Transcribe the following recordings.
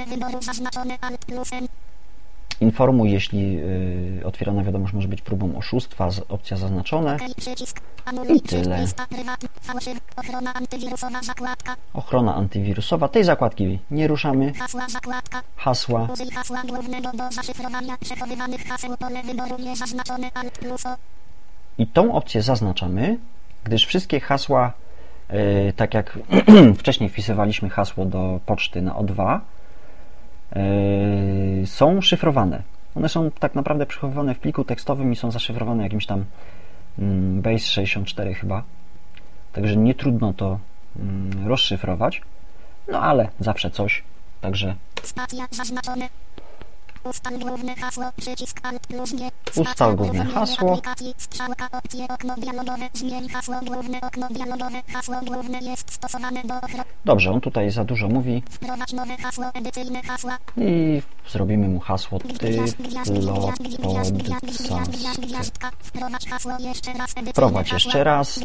Informuj, jeśli otwierana wiadomość może być próbą oszustwa, opcja zaznaczone. I tyle. Ochrona antywirusowa. Tej zakładki nie ruszamy. Hasła. I tą opcję zaznaczamy, gdyż wszystkie hasła, tak jak wcześniej wpisywaliśmy hasło do poczty na O2, są szyfrowane. One są tak naprawdę przechowywane w pliku tekstowym i są zaszyfrowane jakimś tam Base64 chyba. Także nie trudno to rozszyfrować. No ale zawsze coś. Także ustal główne hasło, przycisk Alt plus G. Ustal główne hasło. Dobrze, on tutaj za dużo mówi. I zrobimy mu hasło Tyflopodcast. Wprowadź jeszcze raz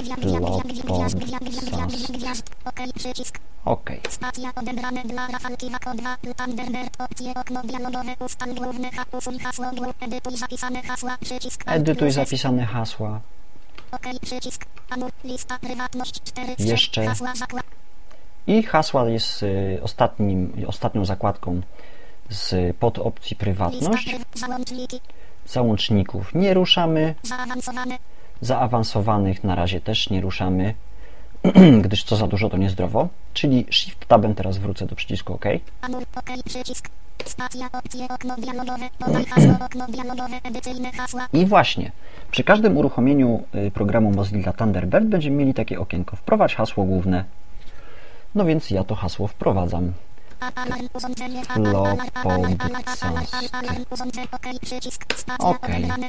Tyflopodcast. OK. Spacja odebrane dla Rafalki Wako 2 Thunderbird opcje okno dialogowe ustal główne usuń hasło edytuj zapisane hasła przycisk edytuj zapisane hasła. OK przycisk anul lista prywatność 4 jeszcze hasła i hasła jest ostatnią zakładką z podopcji prywatność. Załączników nie ruszamy. Zaawansowanych na razie też nie ruszamy. Gdyż co za dużo to niezdrowo, czyli Shift Tabem teraz wrócę do przycisku OK. I właśnie, przy każdym uruchomieniu programu Mozilla Thunderbird będziemy mieli takie okienko. Wprowadź hasło główne. No więc ja to hasło wprowadzam. OK.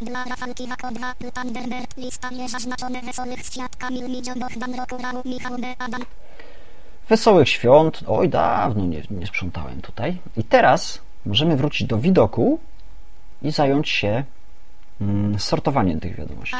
Wesołych świąt. Oj, dawno nie sprzątałem tutaj. I teraz możemy wrócić do widoku i zająć się sortowaniem tych wiadomości.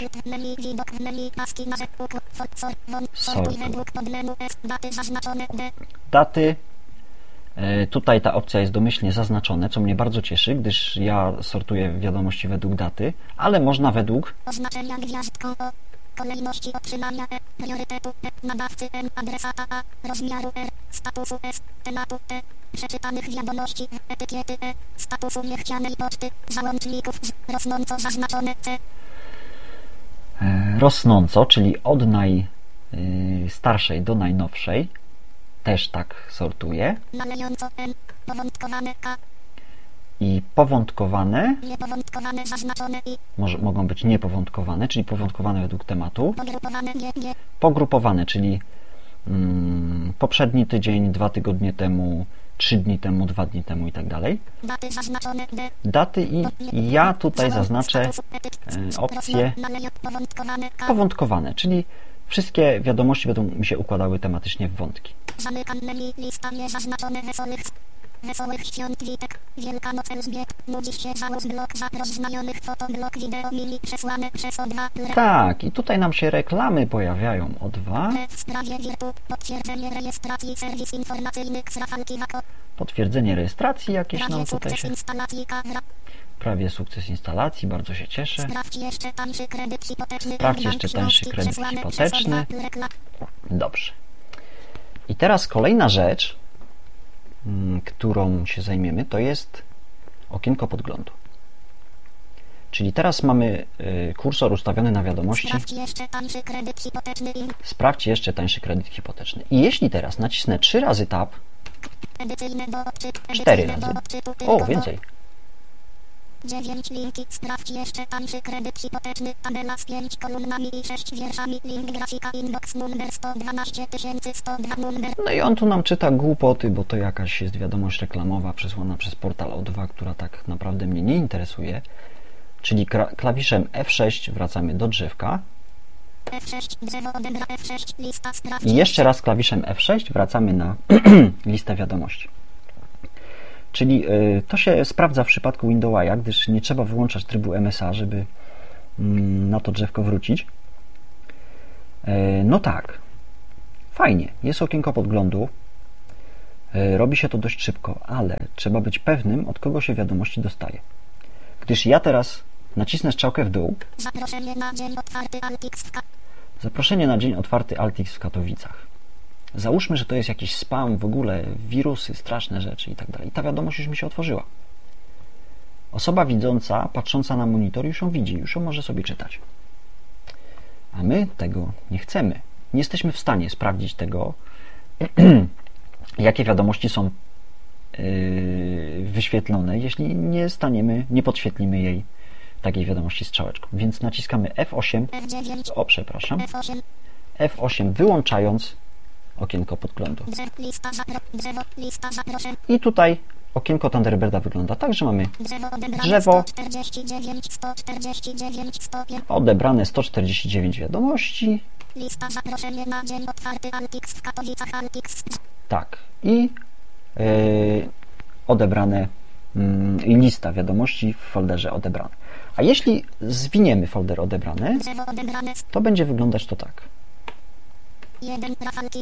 Daty. Tutaj ta opcja jest domyślnie zaznaczona, co mnie bardzo cieszy, gdyż ja sortuję wiadomości według daty, ale można według oznaczenia gwiazdką o, kolejności otrzymania priorytetu nadawcy adresata A, rozmiaru statusu S, tematu przeczytanych wiadomości, etykiety statusu niechcianej poczty, załączników rosnąco zaznaczone C. Rosnąco, czyli od najstarszej do najnowszej. Też tak sortuję. I powątkowane mogą być niepowątkowane, czyli powątkowane według tematu. Pogrupowane, czyli poprzedni tydzień, 2 tygodnie temu, 3 dni temu, 2 dni temu i tak dalej. Daty i ja tutaj zaznaczę opcję powątkowane, czyli wszystkie wiadomości będą mi się układały tematycznie w wątki. Zamykam menu, lista niezaznaczone wesołych świąt Witek, Wielkanoc Elżbiet, nudzisz się załóż blok zaproś znajomych fotoblok wideo mini przesłane przez O2. Tak, i tutaj nam się reklamy pojawiają O2. W sprawie Wirtu, potwierdzenie rejestracji serwis informacyjny z Rafalki Wako. Potwierdzenie rejestracji jakieś nam tutaj się... Prawie sukces instalacji, bardzo się cieszę. Sprawdź jeszcze tańszy kredyt hipoteczny. Dobrze. I teraz kolejna rzecz, którą się zajmiemy, to jest okienko podglądu. Czyli teraz mamy kursor ustawiony na wiadomości. Sprawdź jeszcze tańszy kredyt hipoteczny. I jeśli teraz nacisnę 3 razy Tab, 4 razy, o, więcej. 9 linki, sprawdź jeszcze tańszy kredyt hipoteczny, tabela z 5 kolumnami i 6 wierszami, link grafika, inbox numer 112 numer. No i on tu nam czyta głupoty, bo to jakaś jest wiadomość reklamowa przesłana przez portal O2, która tak naprawdę mnie nie interesuje. Czyli klawiszem F6 wracamy do drzewka. F6, drzewo odebra F6, lista, sprawdź. I jeszcze raz klawiszem F6 wracamy na listę wiadomości. Czyli to się sprawdza w przypadku Windowsa, gdyż nie trzeba wyłączać trybu MSA, żeby na to drzewko wrócić. No tak, fajnie, jest okienko podglądu. Robi się to dość szybko, ale trzeba być pewnym, od kogo się wiadomości dostaje. Gdyż ja teraz nacisnę strzałkę w dół. Zaproszenie na dzień otwarty Altix w Zaproszenie na dzień otwarty Altix w Katowicach. Załóżmy, że to jest jakiś spam, w ogóle wirusy, straszne rzeczy i tak dalej. Ta wiadomość już mi się otworzyła. Osoba widząca, patrząca na monitor już ją widzi, już ją może sobie czytać. A my tego nie chcemy. Nie jesteśmy w stanie sprawdzić tego, jakie wiadomości są wyświetlone, jeśli nie podświetlimy jej takiej wiadomości strzałeczką. Więc naciskamy F8, F8 wyłączając okienko podglądu. I tutaj okienko Thunderbirda wygląda tak, że mamy drzewo, odebrane 149 wiadomości. Lista zaproszenie na dzień otwarty Altix w Katowicach Altix. Tak. I odebrane lista wiadomości w folderze odebrane. A jeśli zwiniemy folder odebrane, to będzie wyglądać to tak. 1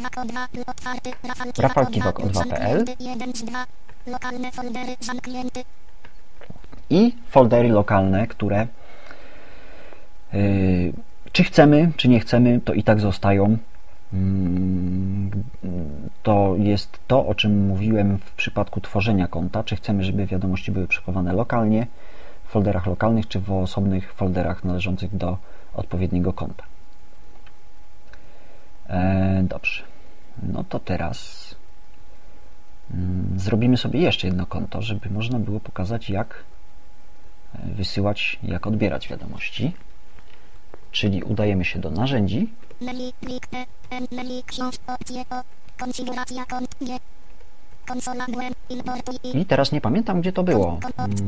Rafalkiwak o2.pl lokalne foldery zamknięty. I foldery lokalne, które czy chcemy, czy nie chcemy, to i tak zostają. To jest to, o czym mówiłem w przypadku tworzenia konta. Czy chcemy, żeby wiadomości były przechowane lokalnie, w folderach lokalnych, czy w osobnych folderach należących do odpowiedniego konta. Dobrze. No to teraz zrobimy sobie jeszcze jedno konto, żeby można było pokazać, jak wysyłać, jak odbierać wiadomości. Czyli udajemy się do narzędzi. I teraz nie pamiętam, gdzie to było.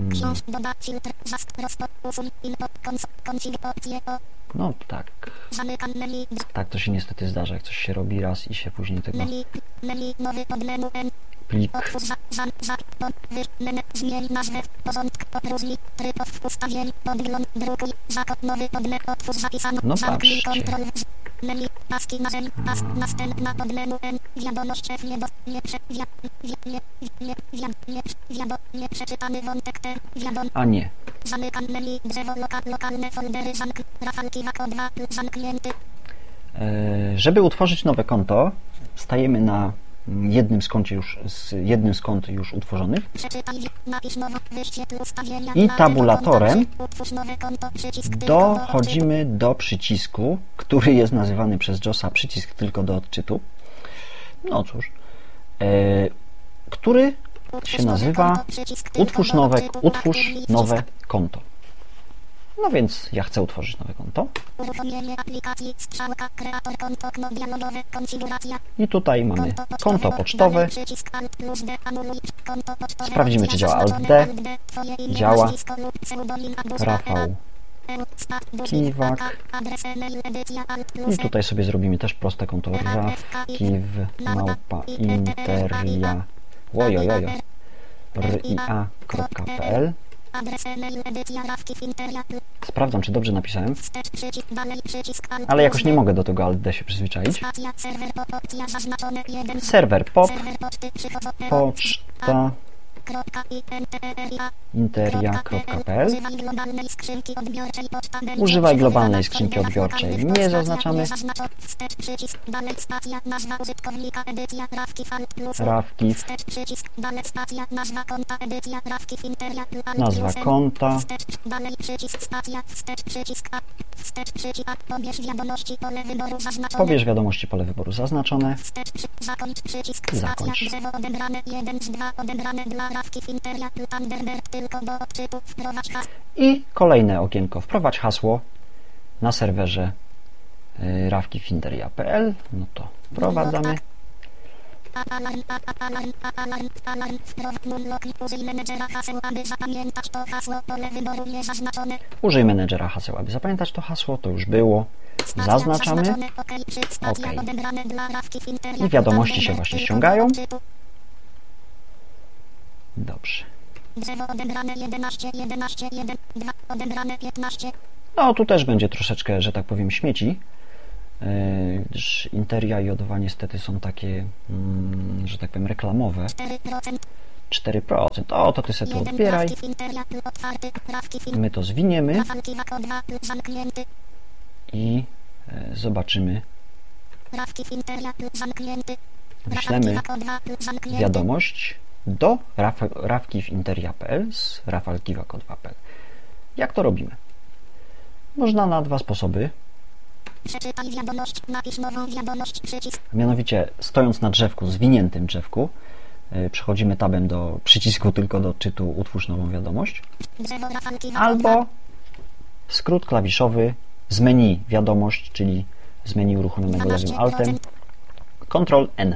No tak. Tak to się niestety zdarza, jak coś się robi raz i się później tego plik. Zmień nazwę, porządek, opróżnij, tryb w ustawień, podgląd, drukuj, nowy podmiot, otwórz zapisano, no zamknij kontrol, menu, paski narzędzi, pas, następna podmenu N, wiadomość F, nie przeczytany wątek T, a nie. Zamykam menu, drzewo, lokalne foldery, Rafalkiwak o2, zamknięty. Żeby utworzyć nowe konto, stajemy na jednym z kont już utworzonych i tabulatorem dochodzimy do przycisku, który jest nazywany przez JOSa przycisk tylko do odczytu. No cóż, który się nazywa utwórz nowe konto. No więc ja chcę utworzyć nowe konto. I tutaj mamy konto pocztowe. Sprawdzimy, czy działa Alt-D. Działa. Rafał Kiwak. I tutaj sobie zrobimy też proste konto. rafkiw@interia ria.pl. Sprawdzam, czy dobrze napisałem, ale jakoś nie mogę do tego Alt-D się przyzwyczaić. Serwer POP, poczta interia.pl. Używaj globalnej skrzynki odbiorczej. Nie zaznaczamy. Rafkiw. Nazwa konta. Pobierz wiadomości, pole wyboru zaznaczone. Zakończ. I kolejne okienko. Wprowadź hasło na serwerze rafkifinteria.pl. No to wprowadzamy. Użyj menedżera haseł, aby zapamiętać to hasło. To już było. Zaznaczamy. OK. I wiadomości się właśnie ściągają. Dobrze. No tu też będzie troszeczkę, że tak powiem, śmieci, gdyż Interia i O2 niestety są takie, że tak powiem, reklamowe. 4%. O, to ty se tu odbieraj. My to zwiniemy i zobaczymy. Wyślemy wiadomość do rafkiwinteria.pl z rafalkiwak.o2.pl. Jak to robimy? Można na dwa sposoby. Przeczytaj wiadomość, napisz nową wiadomość, przycisk. Mianowicie, stojąc na drzewku, zwiniętym drzewku, przechodzimy tabem do przycisku tylko do odczytu utwórz nową wiadomość. Albo skrót klawiszowy z menu wiadomość, czyli z menu uruchomionego lewym altem. Ctrl N.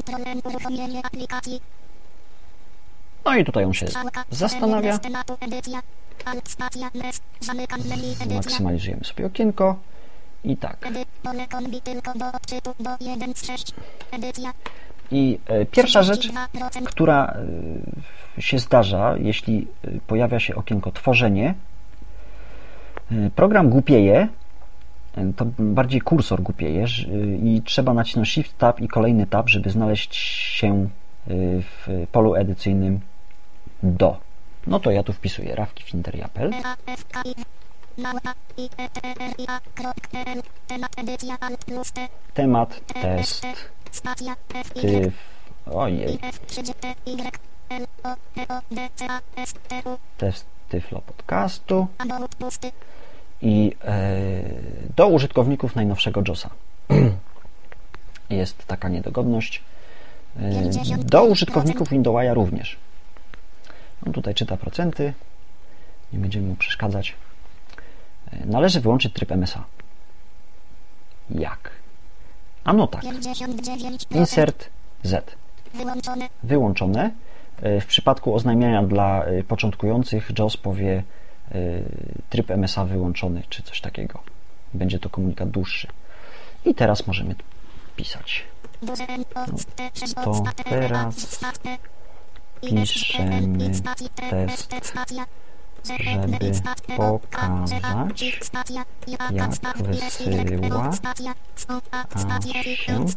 No i tutaj on się zastanawia. Maksymalizujemy sobie okienko. I tak. I pierwsza rzecz, która się zdarza, jeśli pojawia się okienko tworzenie, program głupieje, to bardziej kursor głupieje i trzeba nacisnąć Shift Tab i kolejny tab, żeby znaleźć się w polu edycyjnym do. No to ja tu wpisuję rafkiwinteria.pl. Temat, test, tyf, ojej, test Tyflo Podcastu i do użytkowników najnowszego JOSa. Jest taka niedogodność. Do użytkowników Windowsa również. On tutaj czyta procenty. Nie będziemy mu przeszkadzać. Należy wyłączyć tryb MSA. Jak? Ano tak. Insert Z. Wyłączone. W przypadku oznajmiania dla początkujących JOS powie tryb MSA wyłączony, czy coś takiego. Będzie to komunikat dłuższy. I teraz możemy pisać. No, to teraz piszemy test, żeby pokazać, jak wysyła się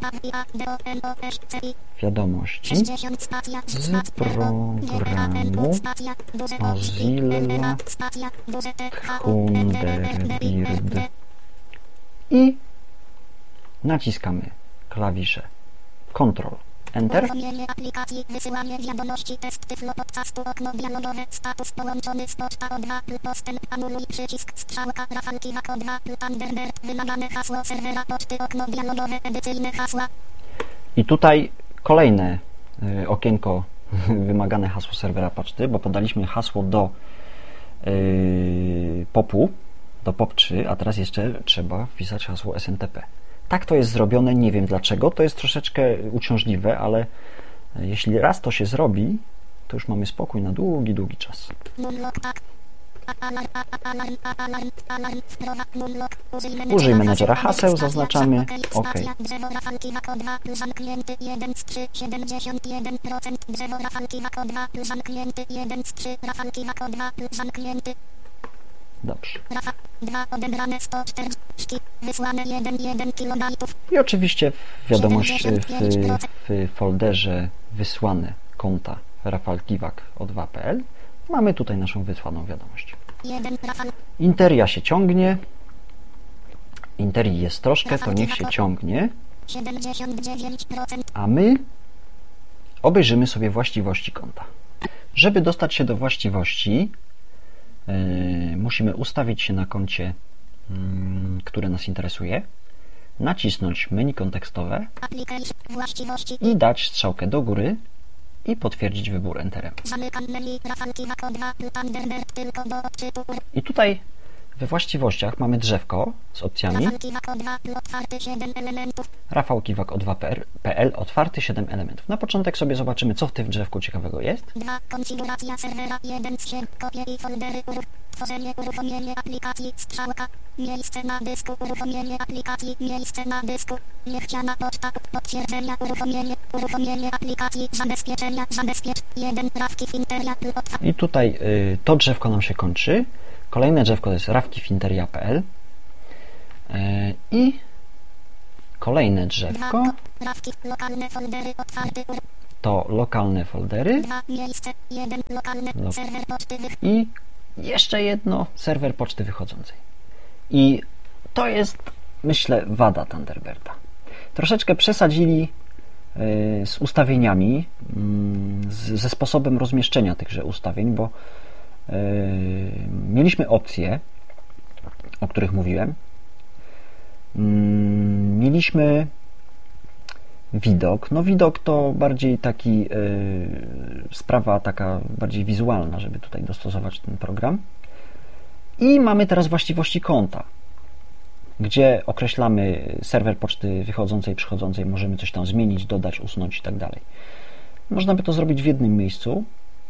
wiadomości z programu Mozilla Thunderbird i naciskamy klawisze Ctrl Enter. Aplikacji, wysyłanie wiadomości, test Tyflo Podcastu, okno dialogowe, status połączony z poczta O2, postęp, anuluj, przycisk, strzałka, Rafalkiwak O2, Thunderbird, wymagane hasło serwera poczty, okno dialogowe, edycyjne hasła. I tutaj kolejne okienko wymagane hasło serwera poczty, bo podaliśmy hasło do POP-u, do POP3, a teraz jeszcze trzeba wpisać hasło SNTP. Tak to jest zrobione, nie wiem dlaczego, to jest troszeczkę uciążliwe, ale jeśli raz to się zrobi, to już mamy spokój na długi, długi czas. Użyj menedżera haseł, zaznaczamy OK. Dobrze. I oczywiście wiadomość w folderze wysłane konta rafalkiwak o2.pl mamy tutaj naszą wysłaną wiadomość. Interia się ciągnie. Interii jest troszkę, to niech się ciągnie. A my obejrzymy sobie właściwości konta. Żeby dostać się do właściwości, musimy ustawić się na koncie, które nas interesuje, nacisnąć menu kontekstowe i dać strzałkę do góry i potwierdzić wybór Enterem. I tutaj we właściwościach mamy drzewko z opcjami Rafałkiwak O2.pl otwarty 7 elementów. Na początek sobie zobaczymy, co w tym drzewku ciekawego jest. Konfiguracja serwera 1 z 7, kopie i foldery, tworzenie, uruchomienie aplikacji, strzałka, miejsce na dysku, uruchomienie aplikacji, miejsce na dysku, niechciana poczta, potwierdzenia, uruchomienie aplikacji, zabezpieczenia, zabezpiecz, 1, rafkiwinteria. I tutaj to drzewko nam się kończy. Kolejne drzewko to jest rafkiwinteria.pl i Kolejne drzewko Lokalne foldery otwarte. to lokalne foldery Miejsce 1 lokalne serwer poczty. i jeszcze jedno serwer poczty wychodzącej. I to jest, myślę, wada Thunderbirda. Troszeczkę przesadzili z ustawieniami, ze sposobem rozmieszczenia tychże ustawień, bo mieliśmy opcje, o których mówiłem. Mieliśmy widok. No widok to bardziej taki sprawa taka bardziej wizualna, żeby tutaj dostosować ten program. I mamy teraz właściwości konta, gdzie określamy serwer poczty wychodzącej, przychodzącej, możemy coś tam zmienić, dodać, usunąć i tak dalej. Można by to zrobić w jednym miejscu,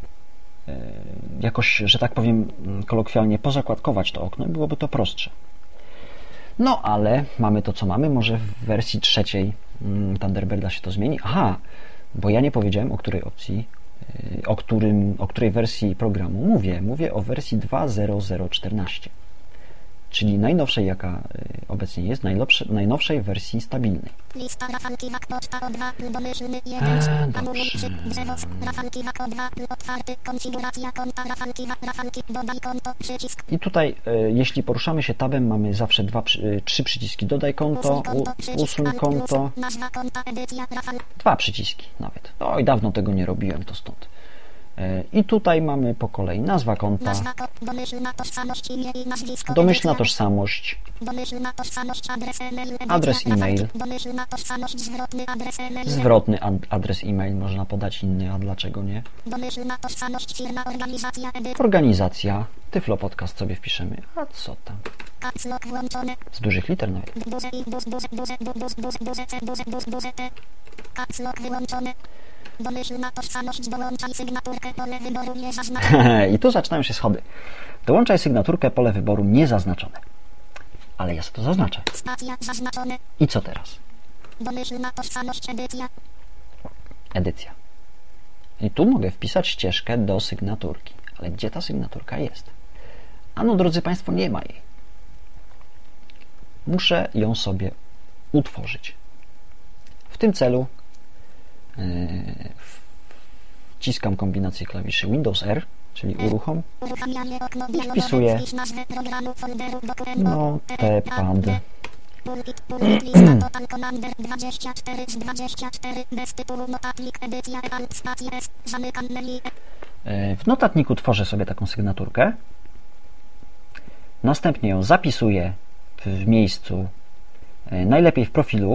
jakoś, że tak powiem kolokwialnie, pozakładkować to okno i byłoby to prostsze. No ale mamy to, co mamy. Może w wersji trzeciej Thunderbirda się to zmieni. Aha, bo ja nie powiedziałem, o której opcji, o której wersji programu mówię. Mówię o wersji 2.0.0.14, czyli najnowszej, jaka obecnie jest, najnowszej wersji stabilnej. Lista Rafalkiwak poczta O2 domyślny 1 Rafalkiwak O2 otwarty konfiguracja konta Rafalkiwak dodaj konto przycisk. I tutaj jeśli poruszamy się tabem, mamy zawsze trzy przyciski: dodaj konto, usuń konto, nazwa konta, edycja Rafal. 2 przyciski nawet. Oj, dawno tego nie robiłem, to stąd. I tutaj mamy po kolei nazwa konta, domyślna tożsamość, imię i nazwisko, domyślna tożsamość, domyślna tożsamość, adres e-mail, domyślna tożsamość, zwrotny adres e-mail można podać inny, a dlaczego nie? Domyślna tożsamość, firma, Organizacja, Tyflo Podcast sobie wpiszemy. A co tam? Caps lock włączone. Z dużych liter nawet. Caps lock wyłączone. Domyślna tożsamość, dołączaj sygnaturkę, pole wyboru niezaznaczone. I tu zaczynają się schody. Dołączaj sygnaturkę, pole wyboru niezaznaczone. Ale ja sobie to zaznaczę. Spacja zaznaczone. I co teraz? Domyślna tożsamość, edycja. Edycja. I tu mogę wpisać ścieżkę do sygnaturki. Ale gdzie ta sygnaturka jest? Ano, drodzy Państwo, nie ma jej. Muszę ją sobie utworzyć. W tym celu wciskam kombinację klawiszy Windows R, czyli uruchom, i wpisuję Notepad. Pulpit lista total commander 24 z 24 bez tytułu notatnik edycja alt spacja s zamykam menu. W notatniku tworzę sobie taką sygnaturkę, następnie ją zapisuję w miejscu, najlepiej w profilu,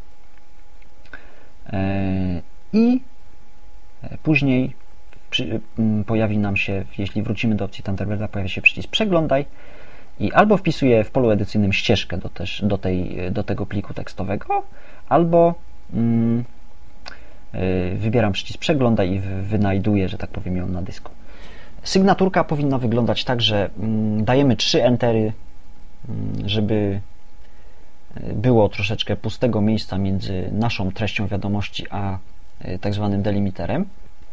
i później pojawi nam się, jeśli wrócimy do opcji Thunderbirda, pojawi się przycisk przeglądaj i albo wpisuję w polu edycyjnym ścieżkę do tego pliku tekstowego, albo wybieram przycisk przeglądaj i wynajduję, że tak powiem, ją na dysku. Sygnaturka powinna wyglądać tak, że dajemy 3 entery, żeby było troszeczkę pustego miejsca między naszą treścią wiadomości a tak zwanym delimiterem,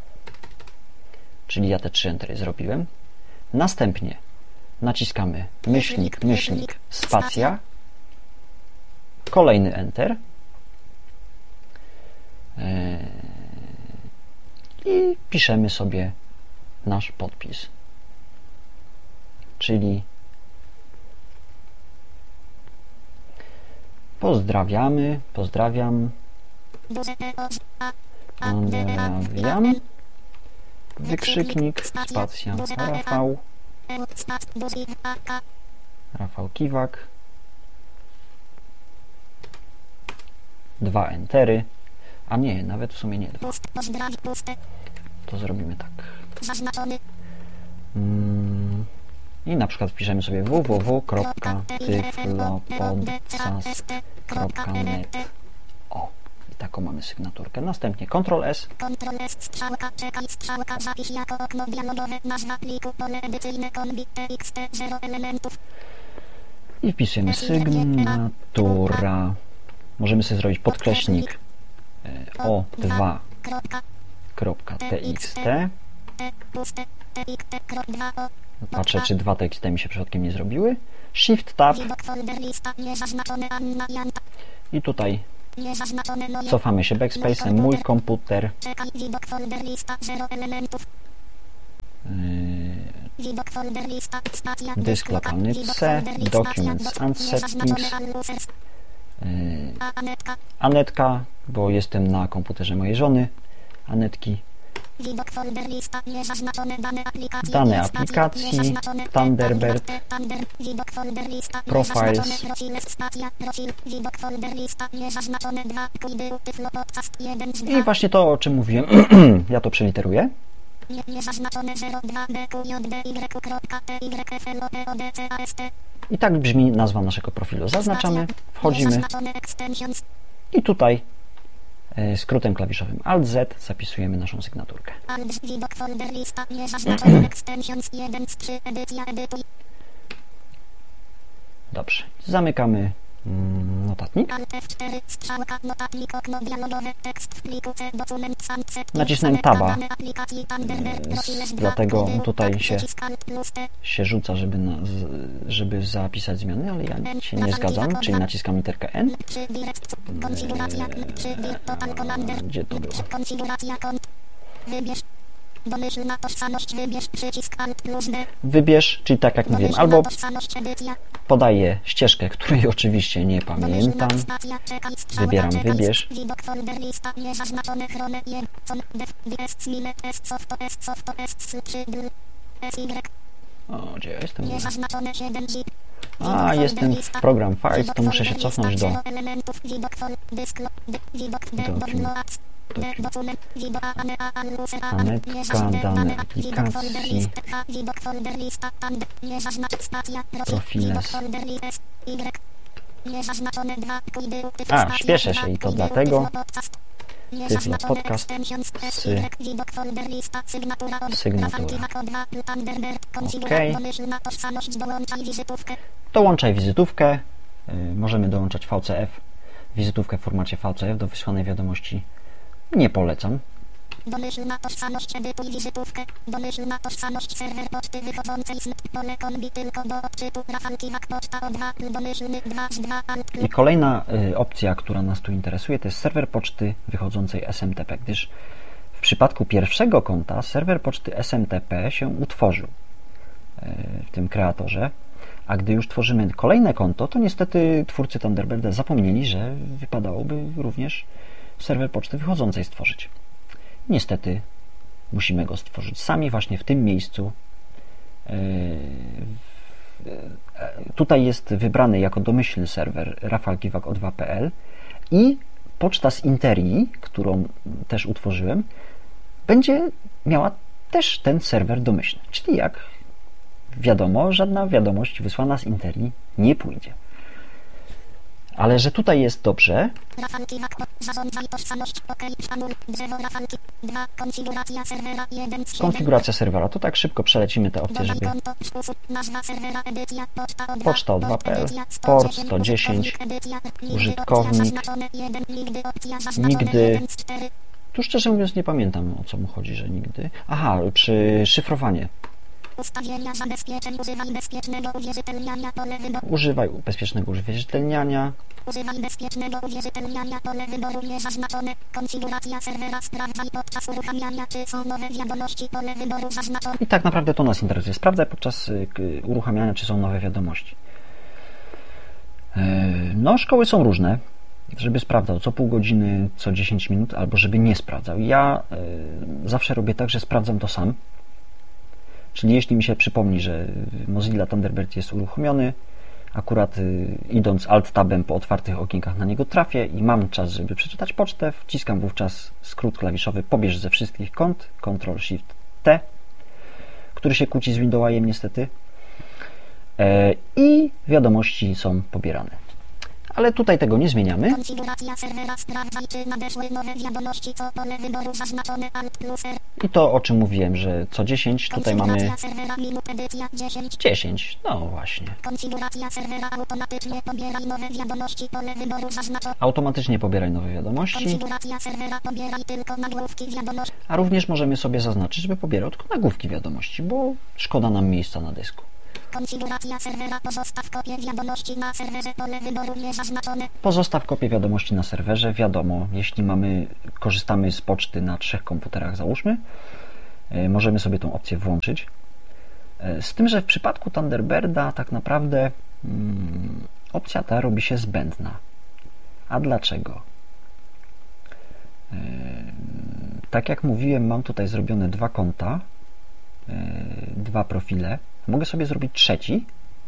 czyli ja te 3 entery zrobiłem. Następnie naciskamy myślnik, spacja, kolejny enter i piszemy sobie nasz podpis, czyli pozdrawiam, wykrzyknik, spacja, Rafał Kiwak, 2 entery, a nie, nawet w sumie nie 2. To zrobimy tak. I na przykład wpiszemy sobie www.tyflopodcast.net. O, i taką mamy sygnaturkę. Następnie Ctrl+S. Strzałka, czekaj, strzałka, zapisz jako okno dialogowe, nazwa pliku, pole edycyjne, kombi, txt, 0 elementów. I wpisujemy sygnatura. Możemy sobie zrobić podkreśnik o2.txt. Patrzę, czy 2 teksty mi się przypadkiem nie zrobiły. Shift Tab. I tutaj Niezaznaczone nowe. cofamy się backspace'em. Mój komputer. Czekaj, widok folder lista 0 elementów. Widok folder lista stacja. Dysk lokalny C. Documents and settings. Anetka, bo jestem na komputerze mojej żony. Anetki. Widok folder lista niezaznaczone Dane aplikacji. Thunderbird. Widok folder lista Profiles. Widok folder lista niezaznaczone 2. Podcast 1 z 2. I właśnie to, o czym mówiłem. Ja to przeliteruję. Niezaznaczone 02 BQJDY.TYFLOPODCAST. I tak brzmi nazwa naszego profilu. Zaznaczamy, wchodzimy i tutaj skrótem klawiszowym Alt-Z zapisujemy naszą sygnaturkę. Widok folder lista niezaznaczone extensions 1 z 3 edycja edytuj. Dobrze. Zamykamy notatnik. Nacisnąłem Taba, dlatego tutaj się rzuca, żeby zapisać zmiany, ale ja się nie zgadzam, czyli naciskam literkę N. Gdzie to było? Domyślna tożsamość, wybierz przycisk Alt plus D. Wybierz, czyli tak jak mówiłem, albo podaję ścieżkę, której oczywiście nie pamiętam. Wybieram wybierz. O, gdzie ja jestem? A, jestem w program Files, to muszę się cofnąć do Anetka, dane aplikacji, Profiles. A, śpieszę się i to dlatego. Tyflo Podcast sygnatura. OK. Dołączaj wizytówkę. Możemy dołączać VCF. Wizytówkę w formacie VCF do wysłanej wiadomości nie polecam. Domyślna tożsamość, edytuj wizytówkę. Domyślna tożsamość, serwer poczty wychodzącej z pole kombi tylko do odczytu. Rafał Kiwak, poczta O2, domyślny 2 z 2 alt. I kolejna opcja, która nas tu interesuje, to jest serwer poczty wychodzącej SMTP, gdyż w przypadku pierwszego konta serwer poczty SMTP się utworzył w tym kreatorze, a gdy już tworzymy kolejne konto, to niestety twórcy Thunderbirda zapomnieli, że wypadałoby również serwer poczty wychodzącej stworzyć. Niestety musimy go stworzyć sami właśnie w tym miejscu. Tutaj jest wybrany jako domyślny serwer rafalkiwak.o2.pl i poczta z Interii, którą też utworzyłem, będzie miała też ten serwer domyślny. Czyli jak wiadomo, żadna wiadomość wysłana z Interii nie pójdzie. Ale że tutaj jest dobrze. Konfiguracja serwera. To tak szybko przelecimy te opcje, żeby poczta O2.pl, port 110, użytkownik, nigdy. Tu szczerze mówiąc nie pamiętam, o co mu chodzi, że nigdy. Aha, przy szyfrowanie. Ustawienia zabezpieczeń, używaj bezpiecznego uwierzytelniania, pole wyboru. Używaj bezpiecznego uwierzytelniania. Używaj bezpiecznego uwierzytelniania, pole wyboru niezaznaczone. Konfiguracja serwera, sprawdzaj podczas uruchamiania, czy są nowe wiadomości, pole wyboru zaznaczone. I tak naprawdę to nas interesuje. Sprawdzaj podczas uruchamiania, czy są nowe wiadomości. No, szkoły są różne. Żeby sprawdzał co pół godziny, co 10 minut, albo żeby nie sprawdzał. Ja zawsze robię tak, że sprawdzam to sam. Czyli jeśli mi się przypomni, że Mozilla Thunderbird jest uruchomiony, akurat idąc Alt-Tabem po otwartych okienkach na niego trafię i mam czas, żeby przeczytać pocztę, wciskam wówczas skrót klawiszowy pobierz ze wszystkich kont, Ctrl-Shift-T, który się kłóci z Windowsem niestety, i wiadomości są pobierane. Ale tutaj tego nie zmieniamy. Konfiguracja serwera, sprawdzaj, czy nadeszły nowe wiadomości, co pole wyboru zaznaczone Alt plus R. I to, o czym mówiłem, że co 10, tutaj mamy serwera, minut, edycja 10. 10, no właśnie. Konfiguracja serwera, automatycznie pobieraj nowe wiadomości, pole wyboru zaznaczone. Automatycznie pobieraj nowe wiadomości. Konfiguracja serwera, pobieraj tylko nagłówki wiadomości. A również możemy sobie zaznaczyć, żeby pobierał tylko nagłówki wiadomości, bo szkoda nam miejsca na dysku. Konfiguracja serwera. Pozostaw kopię wiadomości na serwerze. Pole wyboru niezaznaczone. Pozostaw kopię wiadomości na serwerze. Wiadomo, jeśli korzystamy z poczty na 3 komputerach, załóżmy, możemy sobie tą opcję włączyć. Z tym, że w przypadku Thunderbirda tak naprawdę opcja ta robi się zbędna. A dlaczego? Tak jak mówiłem, mam tutaj zrobione 2 konta, 2 profile. Mogę sobie zrobić trzeci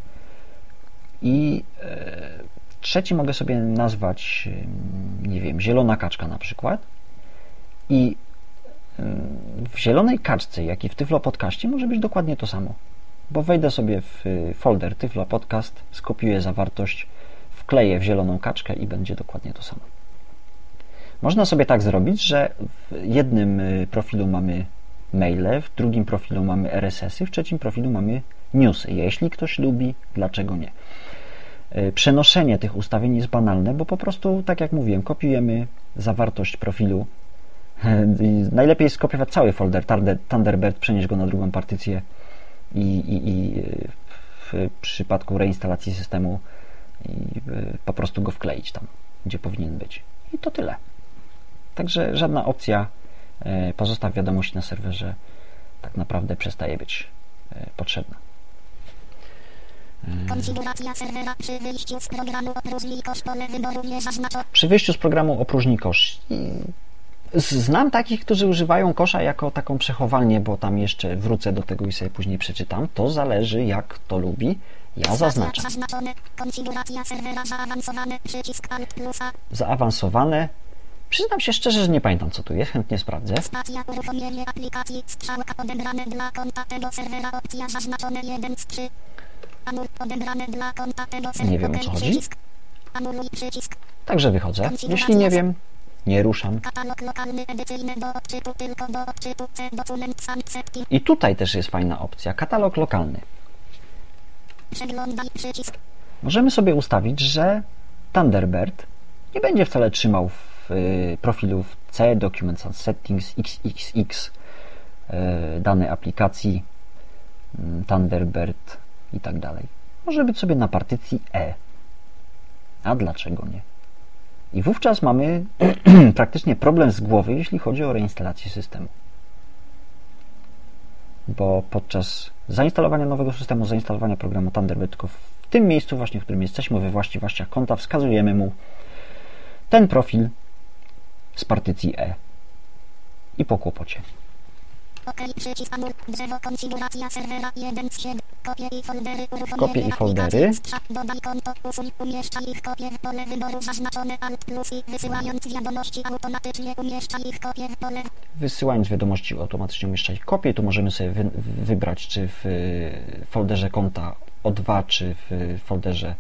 i trzeci mogę sobie nazwać, nie wiem, zielona kaczka na przykład. I w zielonej kaczce, jak i w Tyflo Podcaście może być dokładnie to samo. Bo wejdę sobie w folder Tyflo Podcast, skopiuję zawartość, wkleję w zieloną kaczkę i będzie dokładnie to samo. Można sobie tak zrobić, że w jednym profilu mamy maile, w drugim profilu mamy RSS-y, w trzecim profilu mamy newsy. Jeśli ktoś lubi, dlaczego nie? Przenoszenie tych ustawień jest banalne, bo po prostu, tak jak mówiłem, kopiujemy zawartość profilu. Najlepiej skopiować cały folder Thunderbird, przenieść go na drugą partycję i w przypadku reinstalacji systemu po prostu go wkleić tam, gdzie powinien być. I to tyle. Także żadna opcja pozostaw wiadomości na serwerze tak naprawdę przestaje być potrzebna. Konfiguracja serwera. Przy wyjściu z programu opróżnij kosz. Pole wyboru niezaznaczone. Przy wyjściu z programu opróżnij kosz. Znam takich, którzy używają kosza jako taką przechowalnię, bo tam jeszcze wrócę do tego i sobie później przeczytam. To zależy, jak kto lubi. Ja zaznaczam. Konfiguracja serwera. Zaawansowane. Przycisk Alt plusa. Zaawansowane. Przyznam się szczerze, że nie pamiętam, co tu jest. Chętnie sprawdzę. Spacja. Uruchomienie aplikacji. Strzałka odebrane dla konta tego serwera. Opcja zaznaczone 1 z 3. Anul odebrane dla konta tego serwera. Nie wiem, o co chodzi. Anuluj przycisk. Także wychodzę. Jeśli nie wiem, nie ruszam. Katalog lokalny edycyjny do odczytu, tylko do odczytu C dokument sunsetting. I tutaj też jest fajna opcja. Katalog lokalny. Przeglądaj przycisk. Możemy sobie ustawić, że Thunderbird nie będzie wcale trzymał w profilu w C, Document Settings, XXX danej aplikacji, Thunderbird i tak dalej. Może być sobie na partycji E. A dlaczego nie? I wówczas mamy praktycznie problem z głowy, jeśli chodzi o reinstalację systemu. Bo podczas zainstalowania nowego systemu, zainstalowania programu Thunderbird, tylko w tym miejscu właśnie, w którym jesteśmy, we właściwościach konta, wskazujemy mu ten profil z partycji E. I po kłopocie. OK, przycisk anul, drzewo, konfiguracja serwera 1 z 7, kopie i foldery, Kopie i foldery. Dodaj konto, usuń, umieszczaj ich kopię w pole wyboru zaznaczone Alt plus i wysyłając wiadomości automatycznie umieszczaj ich kopię w pole. Wysyłając wiadomości automatycznie umieszczać kopię, tu możemy sobie wybrać, czy w folderze konta O2, czy w folderze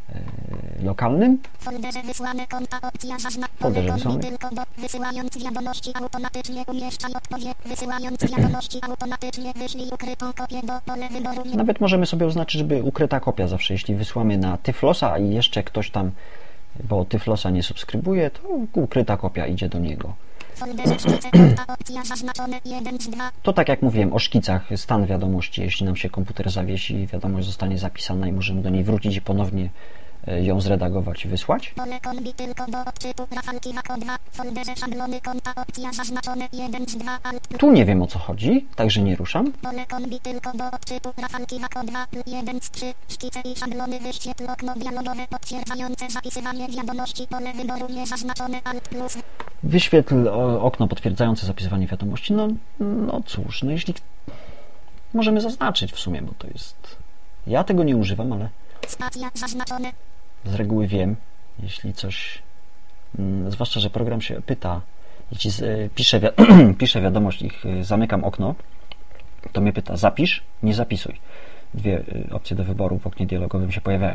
lokalnym. Folderze wysłane konta, opcja zaznaczone. Folderze wysłane. Tylko do wysyłając wiadomości automatycznie umieszczaj odpowiedź. Wysyłając wiadomości automatycznie wyślij ukrytą kopię do pole wyboru. Nawet możemy sobie oznaczyć, żeby ukryta kopia zawsze, jeśli wysłamy na Tyflosa i jeszcze ktoś tam, bo Tyflosa nie subskrybuje, to ukryta kopia idzie do niego. Folderze szkice konta, opcja zaznaczone 1 z 2. To tak jak mówiłem o szkicach, stan wiadomości, jeśli nam się komputer zawiesi, wiadomość zostanie zapisana i możemy do niej wrócić i ponownie ją zredagować i wysłać. Pole kombi tylko do odczytu, rafalki wako 2, folderze szablony konta, opcja zaznaczone 1 z 2, alt. Tu nie wiem, o co chodzi, także nie ruszam. Pole kombi tylko do odczytu, rafalki wako 2, 1 z 3, szkice i szablony, wyświetl okno dialogowe potwierdzające zapisywanie wiadomości, pole wyboru niezaznaczone alt plus. Wyświetl okno potwierdzające zapisywanie wiadomości. No cóż, no jeśli możemy zaznaczyć w sumie, bo to jest... Ja tego nie używam, ale Spacja zaznaczone. Z reguły wiem, jeśli coś... Zwłaszcza, że program się pyta, jeśli piszę wiadomość i zamykam okno, to mnie pyta, zapisz, nie zapisuj. Dwie opcje do wyboru w oknie dialogowym się pojawiają.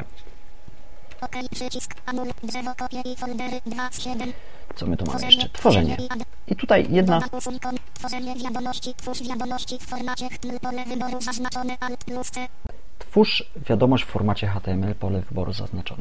OK, przycisk, anul, drzewo, kopie i foldery 2 z 7. Co my tu mamy jeszcze? Tworzenie. I tutaj jedna... Tworzenie wiadomości, twórz wiadomości w formacie HTML, pole wyboru zaznaczone alt plus C. Twórz wiadomość w formacie HTML, pole wyboru zaznaczone.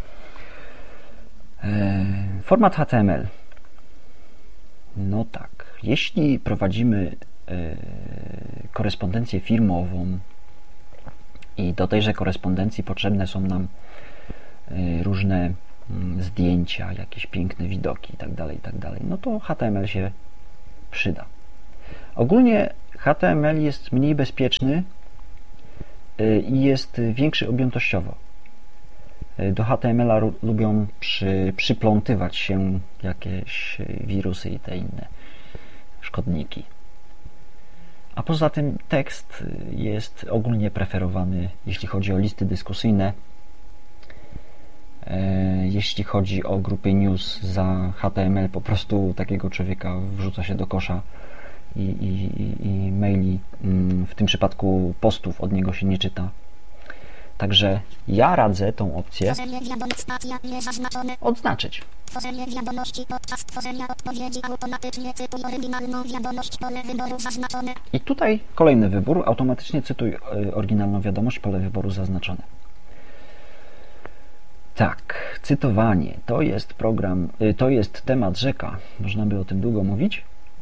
Format HTML. No tak, jeśli prowadzimy korespondencję firmową I do tejże korespondencji potrzebne są nam różne zdjęcia, jakieś piękne widoki itd., itd. No to HTML się przyda. Ogólnie HTML jest mniej bezpieczny i jest większy objętościowo. Do HTML-a lubią przyplątywać się jakieś wirusy i te inne szkodniki. A poza tym tekst jest ogólnie preferowany, jeśli chodzi o listy dyskusyjne, jeśli chodzi o grupy news za HTML, po prostu takiego człowieka wrzuca się do kosza i maili, w tym przypadku postów od niego się nie czyta. Także ja radzę tą opcję odznaczyć. Tworzenie wiadomości podczas tworzenia odpowiedzi automatycznie cytuj oryginalną wiadomość, pole wyboru zaznaczone. I tutaj kolejny wybór, automatycznie cytuj oryginalną wiadomość, pole wyboru zaznaczone. Tak, cytowanie to jest program, to jest temat rzeka, można by o tym długo mówić.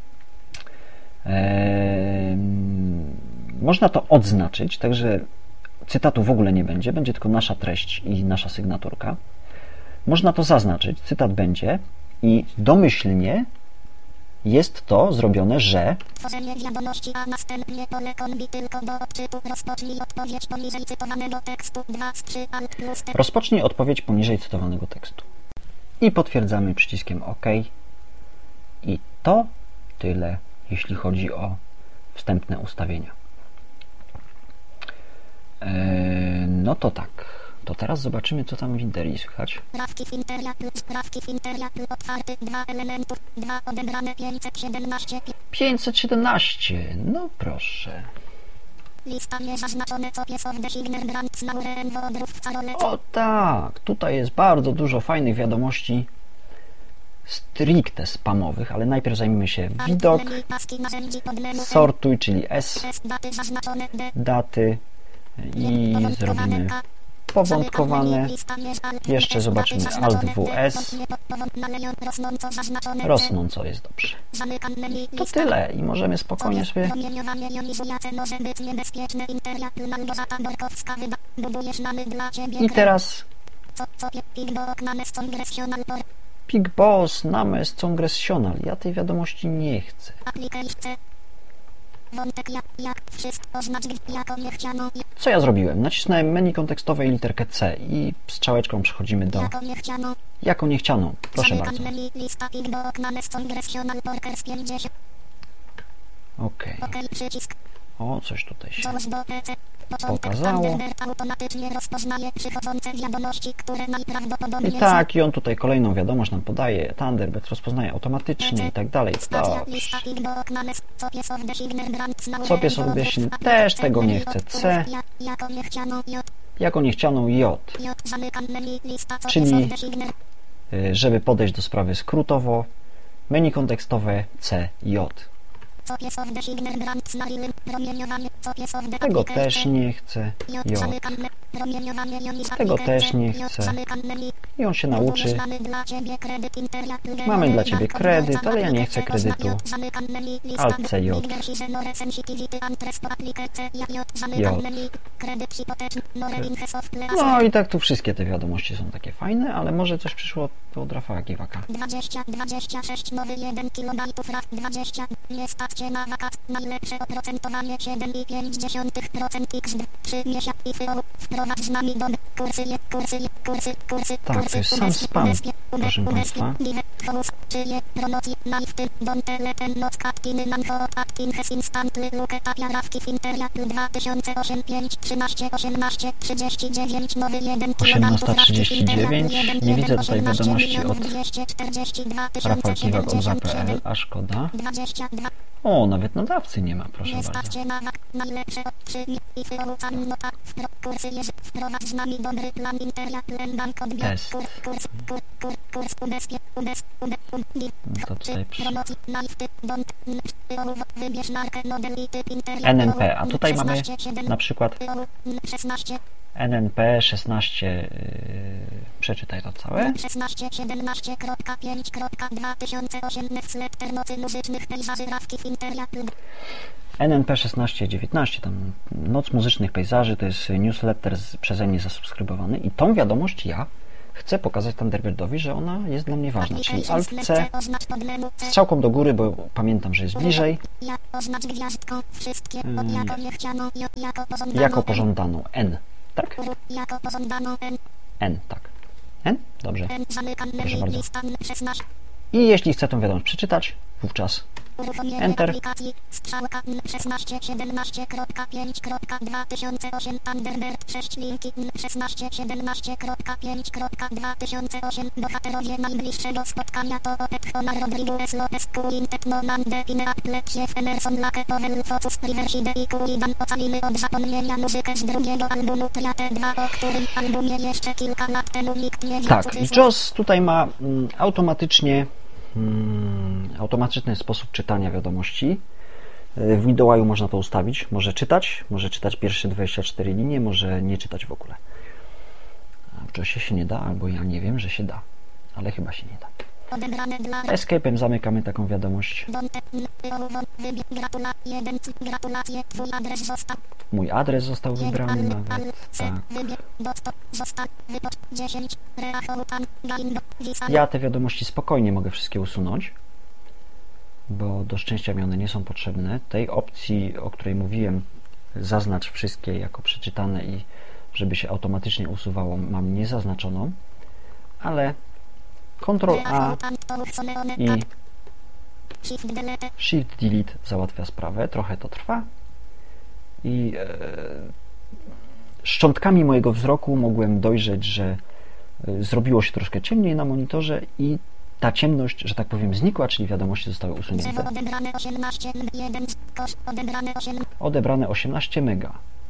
Można to odznaczyć, także cytatu w ogóle nie będzie, będzie tylko nasza treść i nasza sygnaturka. Można to zaznaczyć, cytat będzie i domyślnie jest to zrobione, że Tworzenie wiadomości, a następnie pole kombi tylko do odczytu. Rozpocznij odpowiedź poniżej cytowanego tekstu 2 z 3 alt plus T. rozpocznij odpowiedź poniżej cytowanego tekstu. I potwierdzamy przyciskiem OK. I to tyle, jeśli chodzi o wstępne ustawienia. No to tak. To teraz zobaczymy, co tam w Interi słychać. Sprawki w Interia, otwarty, 2 elementów, 2 odebrane, 517. 517, no proszę. Lista niezaznaczone, copies of the signer brands nauren wodrów w carole. O tak, tutaj jest bardzo dużo fajnych wiadomości stricte spamowych, ale najpierw zajmijmy się widok, sortuj, czyli S, daty i zrobimy powątkowane. Jeszcze zobaczymy Alt-WS. Rosnąco jest dobrze. To tyle i możemy spokojnie sobie... I teraz Pig Boss Names Congressional. Ja tej wiadomości nie chcę. Co ja zrobiłem? Nacisnąłem menu kontekstowe i literkę C i strzałeczką przechodzimy do jako niechcianą. Proszę bardzo. OK. O, coś tutaj się pokazało. I tak, i on tutaj kolejną wiadomość nam podaje. Thunderbird rozpoznaje automatycznie i tak dalej. Dobrze. Copies of the signer też tego nie chce. C. Jako niechcianą J. Czyli, żeby podejść do sprawy skrótowo, menu kontekstowe C, J. Tego też nie chcę. J. Tego też nie chcę. I on się nauczy. Mamy dla Ciebie kredyt, ale ja nie chcę kredytu. Alt C, J. J. No i tak tu wszystkie te wiadomości są takie fajne, ale może coś przyszło od Rafała Kiwaka. 26 nowy 1 kilobajtów RAW 20 nie stawcie na wakat najlepsze oprocentowanie 7,5% x3 miesiąc i wprowadź z nami do kursy. Tak, to jest sam spam, proszę Państwa. Nie widzę tutaj wiadomości od Rafał Kiwak od ZAPL, a szkoda. O, nawet nadawcy nie ma, proszę bardzo. Test. No to tutaj NNP, a tutaj mamy na przykład NNP 16 Przeczytaj to całe. 16.17.5.2008 nocy muzycznych pejzaży Rawki w Interia. NNP 1619, tam Noc Muzycznych Pejzaży, to jest newsletter przeze mnie zasubskrybowany i tą wiadomość ja chcę pokazać Thunderbirdowi, że ona jest dla mnie ważna, czyli Alt-C, strzałką do góry, bo pamiętam, że jest bliżej, jako pożądaną N, tak? N, tak. N? Dobrze. Proszę bardzo. I jeśli chcę tą wiadomość przeczytać, wówczas Enter. Strzałka 16.17.5.2008 Thunderbird 6 linki 16.17.5.2008 Bohaterowie najbliższego spotkania to Opet Honor Rodriguez Lopez Quintet Nolan Depine Apple Chef Emerson Lake Powell Focus Riverside i Kuidan ocalimy od zapomnienia muzykę z drugiego albumu Triate 2, o którym albumie jeszcze kilka lat temu nikt nie wiedział. Tak, i JAWS tutaj ma automatyczny sposób czytania wiadomości. W Midway'u można to ustawić. Może czytać pierwsze 24 linie, może nie czytać w ogóle. A w JAWSie się nie da, albo ja nie wiem, że się da, ale chyba się nie da. Escape'em zamykamy taką wiadomość. Mój adres został wybrany nawet. Tak. Ja te wiadomości spokojnie mogę wszystkie usunąć, bo do szczęścia mi one nie są potrzebne. Tej opcji, o której mówiłem, zaznacz wszystkie jako przeczytane i żeby się automatycznie usuwało, mam niezaznaczoną, ale Ctrl A i Shift Delete załatwia sprawę. Trochę to trwa i szczątkami mojego wzroku mogłem dojrzeć, że zrobiło się troszkę ciemniej na monitorze i ta ciemność, że tak powiem, znikła, czyli wiadomości zostały usunięte. Odebrane 18 mega.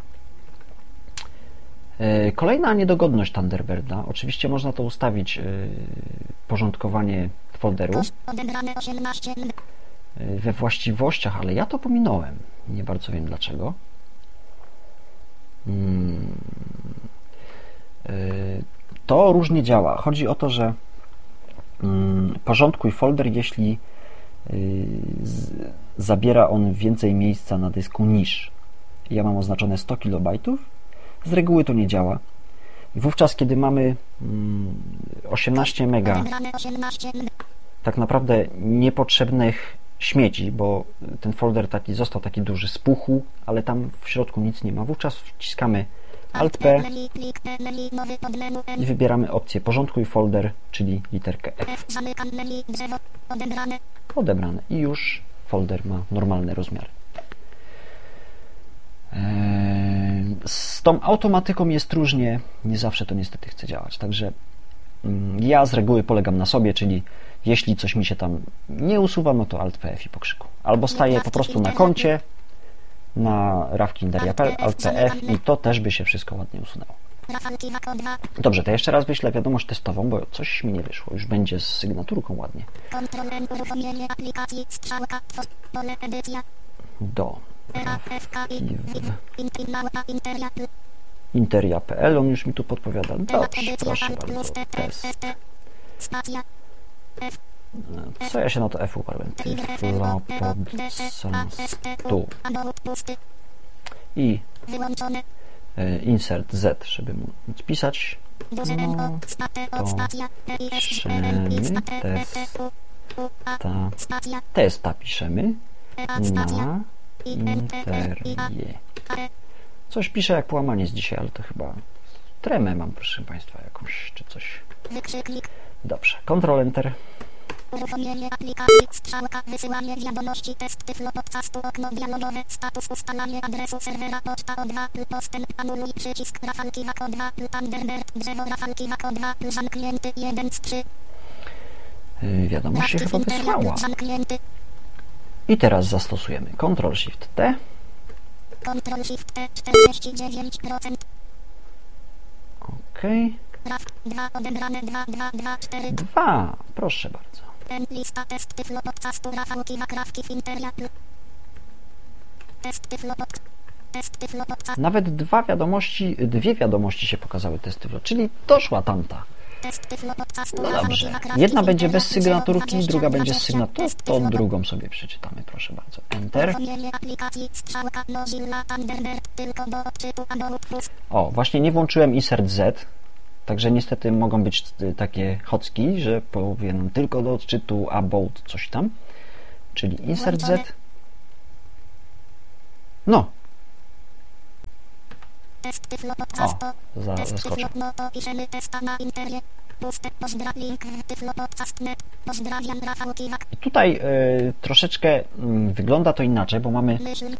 Kolejna niedogodność Thunderbirda. Oczywiście można to ustawić, porządkowanie folderu we właściwościach, ale ja to pominąłem. Nie bardzo wiem dlaczego. To różnie działa. Chodzi o to, że porządkuj folder, jeśli zabiera on więcej miejsca na dysku niż. Ja mam oznaczone 100 KB. Z reguły to nie działa. I wówczas, kiedy mamy 18 mega tak naprawdę niepotrzebnych śmieci, bo ten folder został taki duży, spuchł, ale tam w środku nic nie ma. Wówczas wciskamy Alt-P i wybieramy opcję porządkuj folder, czyli literkę F. Odebrane. I już folder ma normalne rozmiary. Z tą automatyką jest różnie, nie zawsze to niestety chce działać, także ja z reguły polegam na sobie, czyli jeśli coś mi się tam nie usuwa, no to Alt-PF i po krzyku. Albo staję po prostu na koncie, na Rawki Interia.pl, Alt-PF i to też by się wszystko ładnie usunęło. Dobrze, to jeszcze raz wyślę wiadomość testową, bo coś mi nie wyszło, już będzie z sygnaturką ładnie. Do Interia.pl, on już mi tu podpowiada. Dobrze, proszę bardzo, test. Co ja się na to F uparłem? Tu. I insert Z, żeby móc pisać. No, to piszemy testa piszemy na Interię. Coś piszę jak połamanie z dzisiaj, ale to chyba tremę mam, proszę Państwa, jakąś, czy coś. Dobrze, Ctrl Enter. Uruchomienie aplikacji, strzałka, wysyłanie wiadomości, test Tyflo podcastu, okno dialogowe, status, ustalanie adresu serwera, poczta O2, postęp, anuluj, przycisk, Rafalki Wako 2, Thunderbird, drzewo Rafalki Wako 2, zamknięty, 1 z 3. Wiadomość się chyba wysłała. I teraz zastosujemy Ctrl-Shift-T. Ctrl-Shift-T, 49%. OK. 2, odebrane 2, 2, 2, 4. 2, proszę bardzo. Lista test Tyflo podcastu Rafałki Wakrawki w Interia. Test Tyflo podcast. Nawet dwie wiadomości się pokazały test Tyflo, czyli doszła tamta No dobrze. Jedna będzie bez sygnaturki, druga będzie z sygnaturą. To drugą sobie przeczytamy, proszę bardzo. Enter. O, właśnie nie włączyłem insert Z, także niestety mogą być takie chocki, że powiem tylko do odczytu about coś tam. Czyli insert Z. No. O, zaskoczę. I tutaj troszeczkę wygląda to inaczej, bo mamy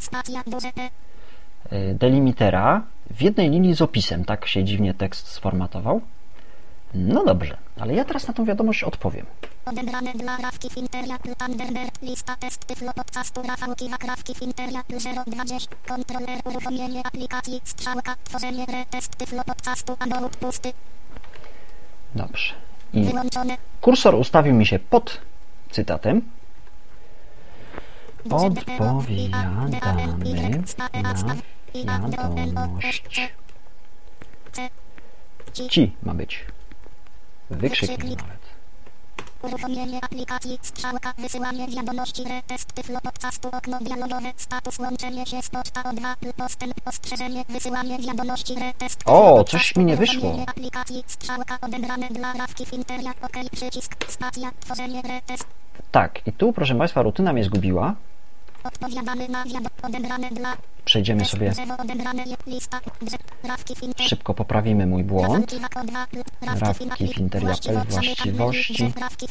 delimitera w jednej linii z opisem. Tak się dziwnie tekst sformatował. No dobrze, ale ja teraz na tą wiadomość odpowiem. Odebrane dla Rafki Finteria Thunderbird lista test Tyflo podcastu Rafał Kiwak Rafki Finteria 020 kontroler uruchomienie aplikacji strzałka tworzenie retest Tyflo podcastu about pusty. Dobrze. I kursor ustawił mi się pod cytatem. Odpowiadamy na wiadomość. Ci ma być. Wykrzyknik nawet. Uruchomienie aplikacji strzałka wysyłanie wiadomości retest Tyflo podcastu okno dialogowe status łączenie się z poczta O2 postęp ostrzeżenie wysyłanie wiadomości retest O, coś mi nie wyszło. Aplikacji strzałka odebrane dla Rafki Finteria OK przycisk spacja tworzenie retest. Tak, i tu proszę Państwa rutyna mnie zgubiła. Odpowiadamy na odebrane dla. Przejdziemy sobie szybko, poprawimy mój błąd. Rafki Finteria.pl właściwości.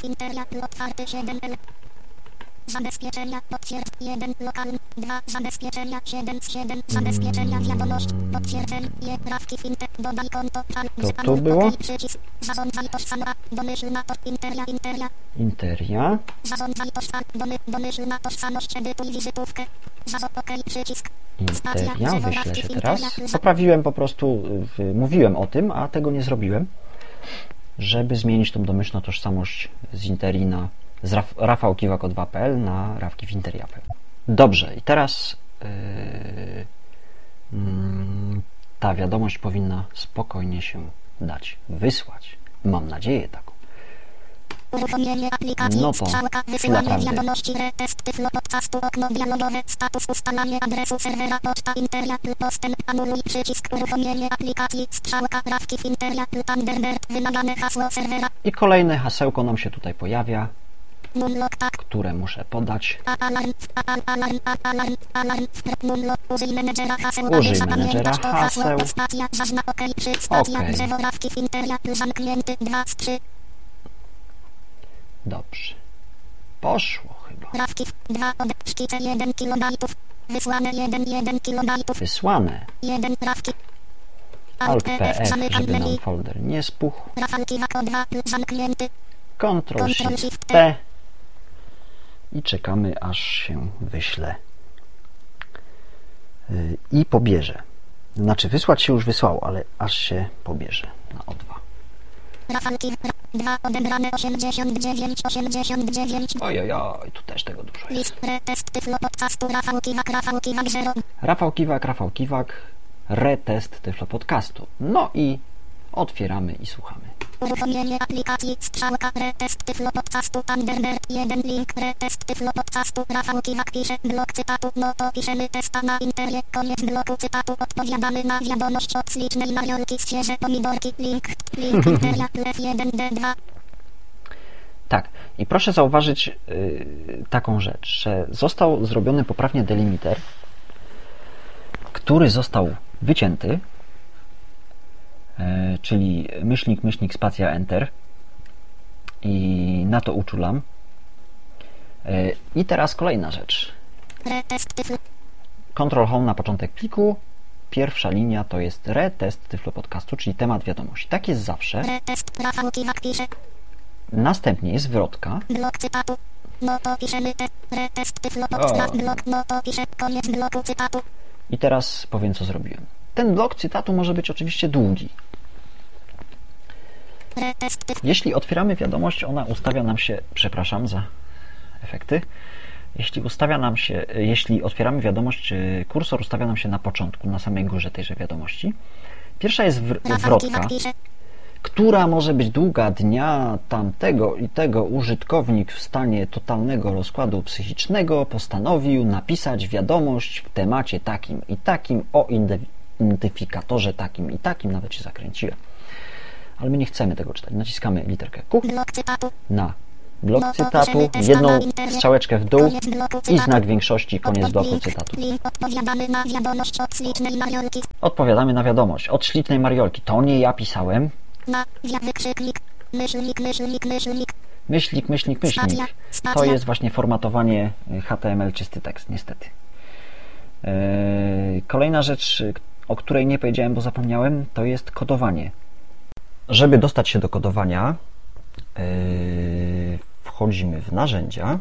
Zabezpieczenia potwierdź 1 lokalny 2 zabezpieczenia 7 z 7 zabezpieczenia wiadomość potwierdzeń Rafki Finter dodaj konto to tu było? Zarządzaj tożsama domyślna to Interia. Zarządzaj domyślna tożsamość edytuj wizytówkę OK przycisk Interia, wyślę się teraz. Poprawiłem po prostu, mówiłem o tym, a tego nie zrobiłem, żeby zmienić tą domyślną tożsamość z Interii na z rafałkiwak2.pl na rafkifinteria.pl. Dobrze, i teraz ta wiadomość powinna spokojnie się dać wysłać. Mam nadzieję taką. Uruchomienie aplikacji no to strzałka wysyłanie naprawdę. wiadomości retest Tyflo podcastu okno dialogowe status ustalanie adresu serwera poczta Interia postęp anuluj przycisk uruchomienie aplikacji strzałka Rafki Finteria Thunderbird wymagane hasło serwera. I kolejne hasełko nam się tutaj pojawia, Numlock tak. które muszę podać. Użyj menedżera haseł. Użyj menedżera haseł. Dobrze. Poszło chyba. Rafki 2 szkice 1 kilobajtów. Wysłane 1 kilobajtów. Wysłane. 1 Rafki. Alt-PF, żeby nam folder nie spuchł. Zamknięty. Ctrl-Shift-T i czekamy, aż się wyśle i pobierze. Znaczy, wysłać się już wysłało, ale aż się pobierze na O2. Rafałki 2 odebrane 89. Ojoj, tu też tego dużo jest. List retest Tyflo podcastu Rafał Kiwak 0. Rafał Kiwak, retest Tyflo podcastu. No i otwieramy i słuchamy. Uruchomienie aplikacji strzałka retest Tyflo podcastu Thunderbird 1 link retest Tyflo podcastu Rafał Kiwak pisze blok cytatu no to piszemy testa na Interie koniec bloku cytatu odpowiadamy na wiadomość od ślicznej Mariolki świeże pomidorki link Interia F1D2. Tak, i proszę zauważyć taką rzecz, że został zrobiony poprawnie delimiter, który został wycięty, czyli myślnik, spacja, enter i na to uczulam. I teraz kolejna rzecz. Ctrl Home na początek pliku. Pierwsza linia to jest retest Tyflo podcastu, czyli temat wiadomości. Tak jest zawsze. Następnie jest zwrotka. Blok cytatu. No to piszemy retest Tyflo podcastu. Blok, no to pisze koniec bloku cytatu. I teraz powiem, co zrobiłem. Ten blok cytatu może być oczywiście długi. Jeśli otwieramy wiadomość, ona ustawia nam się, przepraszam za efekty, jeśli otwieramy wiadomość, kursor ustawia nam się na początku, na samej górze tejże wiadomości. Pierwsza jest zwrotka. która może być długa dnia tamtego i tego, użytkownik w stanie totalnego rozkładu psychicznego postanowił napisać wiadomość w temacie takim i takim, o identyfikatorze takim i takim, nawet się zakręciłem. Ale my nie chcemy tego czytać. Naciskamy literkę Q na blok cytatu, jedną strzałeczkę w dół i znak większości, koniec bloku cytatu. Odpowiadamy na wiadomość od ślicznej Mariolki. To nie ja pisałem. Myślnik. To jest właśnie formatowanie HTML, czysty tekst, niestety. Kolejna rzecz, o której nie powiedziałem, bo zapomniałem, to jest kodowanie. Żeby dostać się do kodowania, wchodzimy w narzędzia,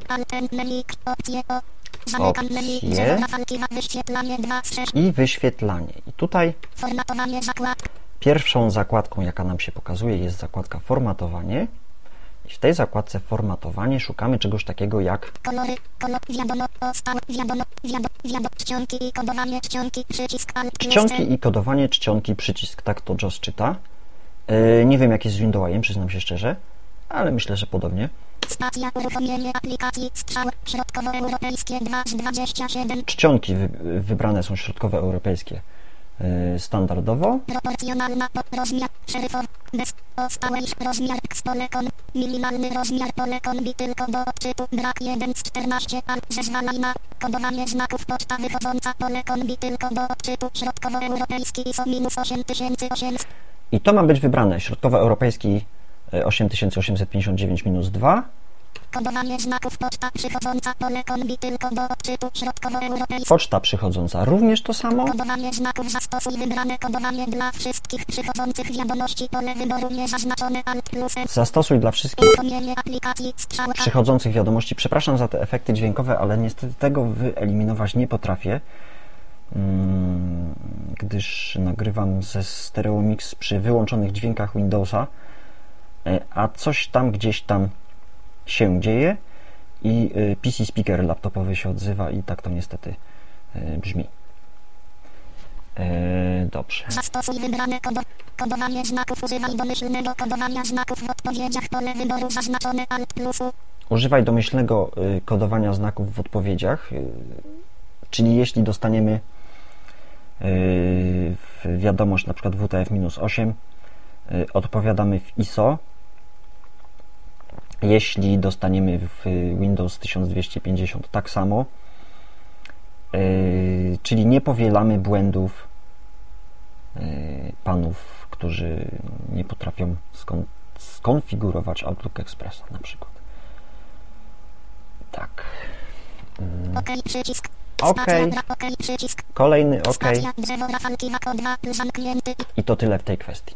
opcje i wyświetlanie. I tutaj pierwszą zakładką, jaka nam się pokazuje, jest zakładka formatowanie. I w tej zakładce formatowanie szukamy czegoś takiego jak czcionki i kodowanie, czcionki, przycisk. Tak to JOS czyta. Nie wiem, jak jest z Windowsem, przyznam się szczerze, ale myślę, że podobnie. Spacja, uruchomienie aplikacji, strzał, środkowoeuropejskie 2 z 27. Czcionki wybrane są środkowoeuropejskie standardowo. Proporcjonalna rozmiar, szeryfowy, bez stałej rozmiar polekon, minimalny rozmiar polekon bi tylko do odczytu, brak 1 z 14, ale zezwalaj na kodowanie znaków poczta wychodząca polekon bi tylko do odczytu, środkowoeuropejski ISO -8800. I to ma być wybrane, środkowoeuropejski 8859-2. Kodowanie znaków poczta przychodząca polekon bi tylko do odczytu, środkowoeuropejski. Poczta przychodząca również to samo. Kodowanie znaków zastosuj wybrane kodowanie dla wszystkich przychodzących wiadomości, pole wyboru niezaznaczone alt plus. Zastosuj dla wszystkich Uruchomienie aplikacji, strzałka. przychodzących wiadomości. Przepraszam za te efekty dźwiękowe, ale niestety tego wyeliminować nie potrafię, gdyż nagrywam ze Stereo Mix przy wyłączonych dźwiękach Windowsa, a coś tam gdzieś tam się dzieje i PC speaker laptopowy się odzywa i tak to niestety brzmi. Dobrze. Zastosuj wybrane kodowanie znaków. Używaj domyślnego kodowania znaków w odpowiedziach. Pole wyboru zaznaczone alt plusu. Używaj domyślnego kodowania znaków w odpowiedziach, czyli jeśli dostaniemy wiadomość na przykład WTF-8, odpowiadamy w ISO. Jeśli dostaniemy w Windows 1250 tak samo, czyli nie powielamy błędów panów, którzy nie potrafią skonfigurować Outlook Expressa na przykład. Tak. OK, przycisk. OK. Przycisk. Kolejny OK. Zamknięty. I to tyle w tej kwestii.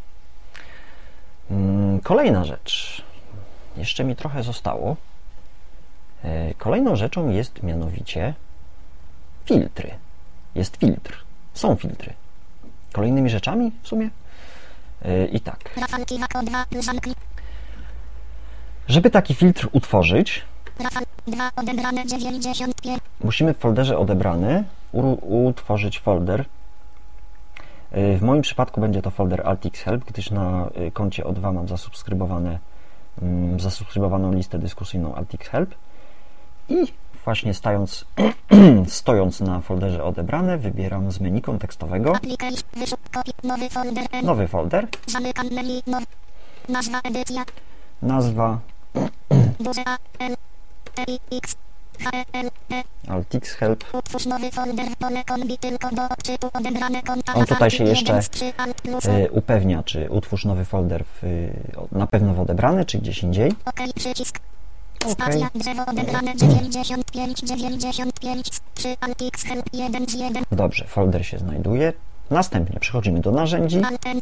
Kolejna rzecz. Jeszcze mi trochę zostało. Kolejną rzeczą jest mianowicie filtry. Jest filtr. Są filtry. Kolejnymi rzeczami w sumie? I tak. Żeby taki filtr utworzyć, musimy w folderze odebrany utworzyć folder. W moim przypadku będzie to folder AltXHelp, gdyż na koncie O2 mam zasubskrybowaną listę dyskusyjną AltXHelp i właśnie stojąc na folderze odebrane, wybieram z menu kontekstowego nowy folder, nazwa AltXHelp. On tutaj się jeszcze upewnia, czy utwórz nowy folder na pewno w odebrane, czy gdzieś indziej. Okay. Dobrze, folder się znajduje. Następnie przechodzimy do narzędzi.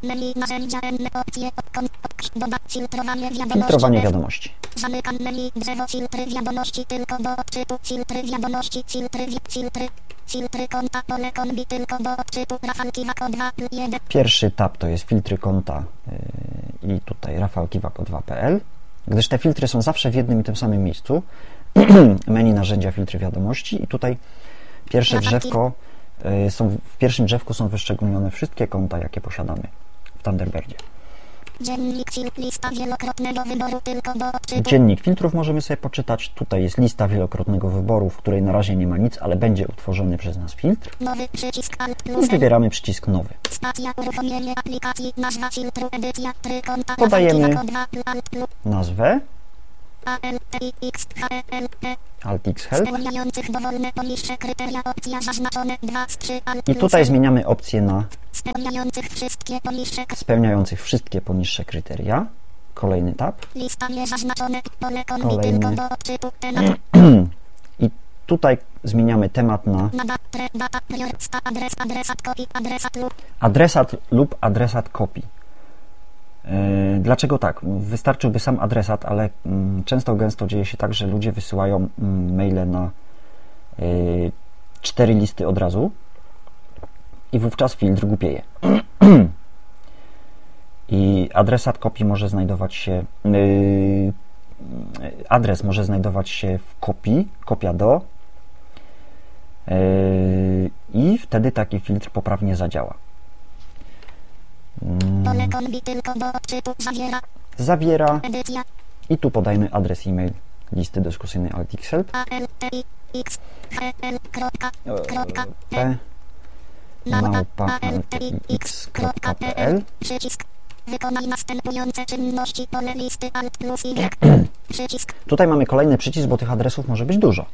Filtrowanie wiadomości. Zamykam menu, drzewo, filtry wiadomości tylko do odczytu, filtry wiadomości, filtry konta, pole kombi tylko do odczytu, Rafał Kiwak O2.1. Pierwszy tab to jest filtry konta i tutaj Rafał Kiwak O2.pl, gdyż te filtry są zawsze w jednym i tym samym miejscu. Menu narzędzia, filtry wiadomości i tutaj pierwsze drzewko w pierwszym drzewku są wyszczególnione wszystkie konta, jakie posiadamy w Thunderbirdzie. Dziennik filtrów, lista wielokrotnego wyboru tylko do odczytu. Dziennik filtrów możemy sobie poczytać. Tutaj jest lista wielokrotnego wyboru, w której na razie nie ma nic, ale będzie utworzony przez nas filtr. Nowy przycisk Alt I plus. wybieramy przycisk nowy. Stacja uruchomienie aplikacji. Nazwa filtru edycja. Trójkąta. Podajemy Alt plus. nazwę ALTX HLP. AltX Help Spełniających dowolne poniższe kryteria. Opcja zaznaczone 2 z 3 Alt i plus. tutaj zmieniamy opcję na Spełniających wszystkie poniższe. spełniających wszystkie poniższe kryteria. Kolejny tab. Lista niezaznaczone. Pole kombi Kolejny. tylko do odczytu. Temat. I tutaj zmieniamy temat na Data. Prior. Adresat copy. Adresat lub. adresat lub adresat copy. Dlaczego tak? Wystarczyłby sam adresat, ale często dzieje się tak, że ludzie wysyłają maile na 4 listy od razu i wówczas filtr głupieje. I adresat copy może znajdować się adres może znajdować się w kopii, kopia do i wtedy taki filtr poprawnie zadziała. Pole kombi tylko do odczytu. Zawiera Edycja. i tu podajmy adres e-mail listy dyskusyjnej AltX Help p@altx.pl. Przycisk. Wykonaj następujące czynności. Pole listy Alt plus Y. Przycisk. Tutaj mamy kolejny przycisk, bo tych adresów może być dużo.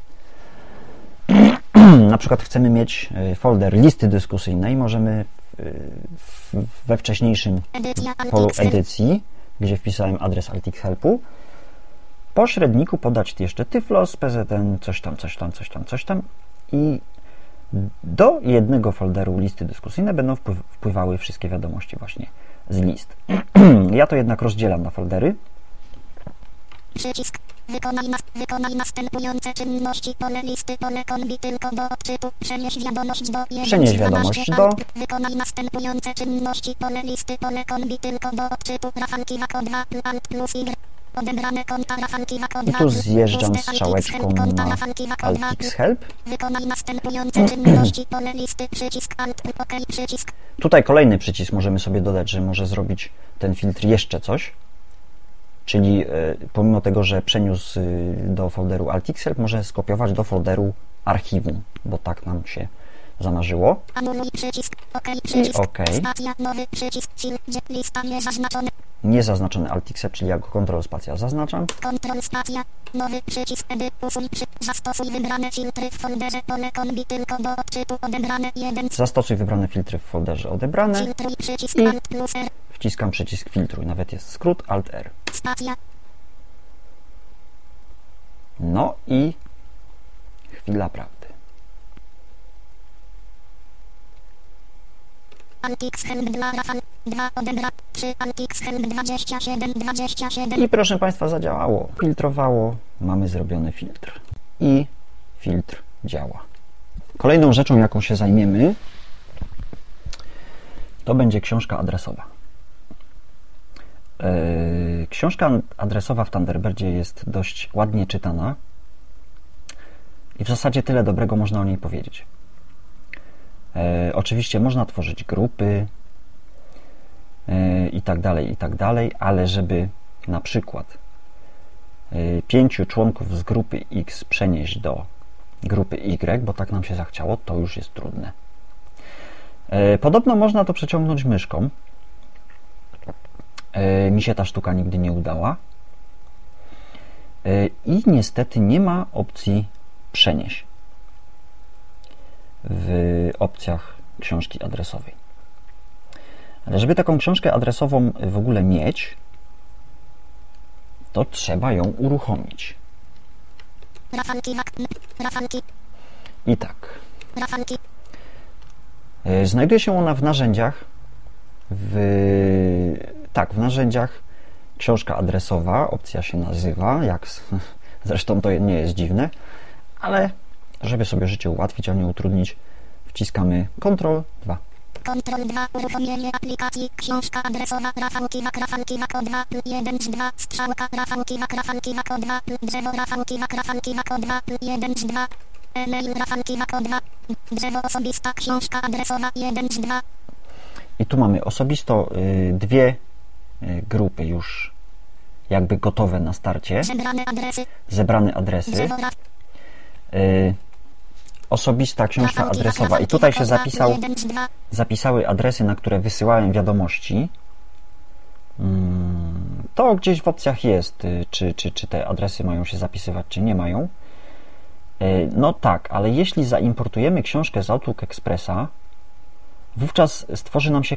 Na przykład chcemy mieć folder listy dyskusyjnej, możemy we wcześniejszym polu edycji, gdzie wpisałem adres AltX Helpu, po średniku podać jeszcze Tyflos, PZN, coś tam i do jednego folderu listy dyskusyjne będą wpływały wszystkie wiadomości właśnie z list. Ja to jednak rozdzielam na foldery. Przycisk. Wykonaj następujące czynności. Pole listy, pole kombi tylko do odczytu. Przenieś wiadomość do 1 Przenieś wiadomość do. Wykonaj następujące czynności. Pole listy, pole kombi tylko do odczytu. Rafał Kiwako 2 Alt plus Y. Odebrane konta Rafał Kiwako 2. I tu zjeżdżam strzałeczką na AltX Help. Wykonaj następujące czynności. Pole listy, przycisk Alt OK, przycisk. Tutaj kolejny przycisk możemy sobie dodać, że może zrobić ten filtr jeszcze coś. Czyli pomimo tego, że przeniósł do folderu AltX Help, może skopiować do folderu archiwum, bo tak nam się zamarzyło. Anuluj przycisk, OK, przycisk, OK. Spacja, nowy przycisk, lista niezaznaczone. Niezaznaczony AltX Help, czyli jako Ctrl spacja zaznaczam. Ctrl spacja, nowy przycisk, usuń zastosuj wybrane filtry w folderze pole kombi tylko do odczytu odebrane 1. Zastosuj wybrane filtry w folderze odebrane. Filtruj przycisk I Alt plus R. Wciskam przycisk filtruj, nawet jest skrót Alt R. Spacja. No i chwila prawdy. AltX Help 2 Rafał 2 odebra 3 AltX Help 27. I proszę Państwa, zadziałało. Filtrowało, mamy zrobiony filtr. I filtr działa. Kolejną rzeczą, jaką się zajmiemy, to będzie książka adresowa. Książka adresowa w Thunderbirdzie jest dość ładnie czytana i w zasadzie tyle dobrego można o niej powiedzieć. Oczywiście można tworzyć grupy i tak dalej, ale żeby na przykład 5 członków z grupy X przenieść do grupy Y, bo tak nam się zachciało, to już jest trudne. Podobno można to przeciągnąć myszką. Mi się ta sztuka nigdy nie udała. I niestety nie ma opcji przenieść w opcjach książki adresowej. Ale żeby taką książkę adresową w ogóle mieć, to trzeba ją uruchomić. I tak. Znajduje się ona w narzędziach. W narzędziach książka adresowa, opcja się nazywa, zresztą to nie jest dziwne, ale żeby sobie życie ułatwić, a nie utrudnić, wciskamy Ctrl 2. Ctrl 2, uruchomienie aplikacji, książka adresowa, Rafał Kiwak 2, 1 z 2, strzałka, Rafał Kiwak 2, drzewo, Rafał Kiwak 2, 1 z 2, e-mail, Rafał Kiwak 2, drzewo osobista, książka adresowa, 1 z 2. I tu mamy osobisto dwie grupy już jakby gotowe na starcie. Zebrane adresy. Osobista książka adresowa. I tutaj się zapisały adresy, na które wysyłałem wiadomości. To gdzieś w opcjach jest, czy te adresy mają się zapisywać, czy nie mają. No tak, ale jeśli zaimportujemy książkę z Outlook Expressa, wówczas stworzy nam się